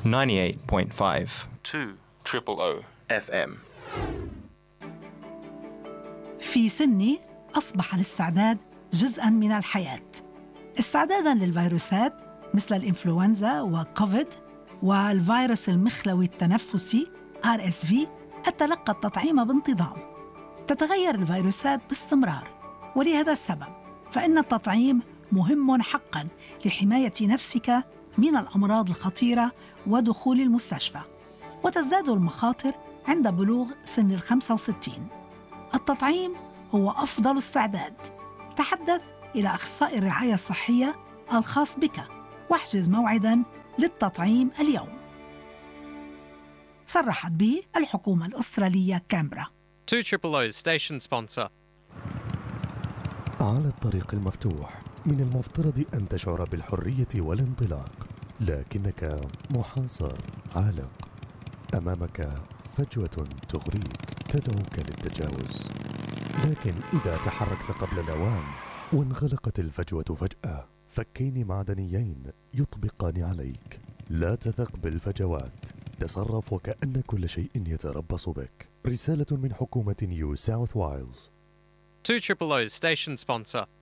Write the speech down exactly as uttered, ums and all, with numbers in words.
ninety-eight point five two triple O إف إم. في سني أصبح الاستعداد جزءاً من الحياة، استعداداً للفيروسات مثل الإنفلونزا وكوفيد والفيروس المخلوي التنفسي آر إس في. أتلقى التطعيم بانتظام. تتغير الفيروسات باستمرار، ولهذا السبب فإن التطعيم مهم حقاً لحماية نفسك من الأمراض الخطيرة ودخول المستشفى. وتزداد المخاطر عند بلوغ سن الخمسة وستين. التطعيم هو أفضل استعداد. تحدث إلى أخصائي الرعاية الصحية الخاص بك واحجز موعداً للتطعيم اليوم. صرحت به الحكومة الأسترالية كامبرا. two triple O station sponsor. على الطريق المفتوح من المفترض أن تشعر بالحرية والانطلاق، لكنك محاصر عالق. أمامك فجوة تغريك تدعوك للتجاوز، لكن إذا تحركت قبل الأوان وانغلقت الفجوة فجأة، فكين معدنيين يطبقان عليك. لا تثق بالفجوات، تصرف وكأن كل شيء يتربص بك. رسالة من حكومة نيو ساوث وايلز. two triple O station sponsor.